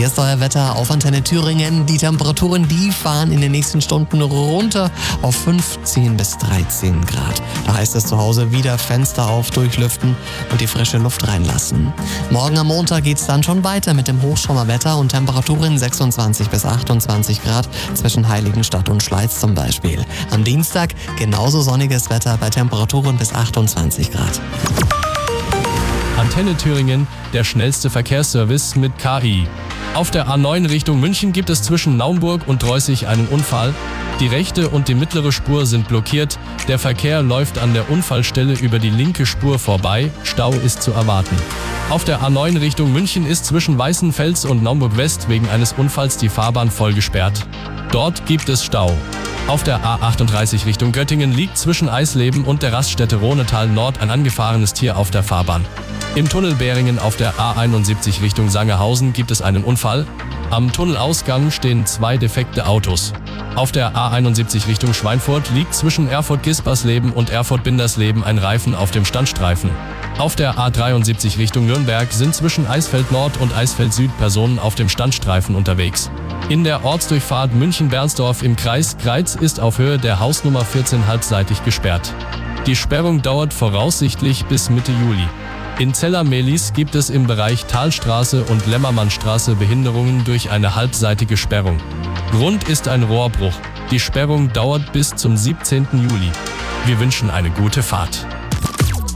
Hier ist euer Wetter auf Antenne Thüringen. Die Temperaturen, die fahren in den nächsten Stunden runter auf 15 bis 13 Grad. Da heißt es zu Hause wieder Fenster auf, durchlüften und die frische Luft reinlassen. Morgen am Montag geht's dann schon weiter mit dem Hochschauerwetter und Temperaturen 26 bis 28 Grad zwischen Heiligenstadt und Schleiz zum Beispiel. Am Dienstag genauso sonniges Wetter bei Temperaturen bis 28 Grad. Antenne Thüringen, der schnellste Verkehrsservice mit KI. Auf der A9 Richtung München gibt es zwischen Naumburg und Dreußig einen Unfall. Die rechte und die mittlere Spur sind blockiert. Der Verkehr läuft an der Unfallstelle über die linke Spur vorbei. Stau ist zu erwarten. Auf der A9 Richtung München ist zwischen Weißenfels und Naumburg West wegen eines Unfalls die Fahrbahn voll gesperrt. Dort gibt es Stau. Auf der A38 Richtung Göttingen liegt zwischen Eisleben und der Raststätte Rohnetal Nord ein angefahrenes Tier auf der Fahrbahn. Im Tunnel Beringen auf der A71 Richtung Sangerhausen gibt es einen Unfall. Am Tunnelausgang stehen 2 defekte Autos. Auf der A71 Richtung Schweinfurt liegt zwischen Erfurt-Gispersleben und Erfurt-Bindersleben ein Reifen auf dem Standstreifen. Auf der A73 Richtung Nürnberg sind zwischen Eisfeld Nord und Eisfeld Süd Personen auf dem Standstreifen unterwegs. In der Ortsdurchfahrt München-Bernsdorf im Kreis Greiz ist auf Höhe der Hausnummer 14 halbseitig gesperrt. Die Sperrung dauert voraussichtlich bis Mitte Juli. In Zeller-Mehlis gibt es im Bereich Talstraße und Lämmermannstraße Behinderungen durch eine halbseitige Sperrung. Grund ist ein Rohrbruch. Die Sperrung dauert bis zum 17. Juli. Wir wünschen eine gute Fahrt.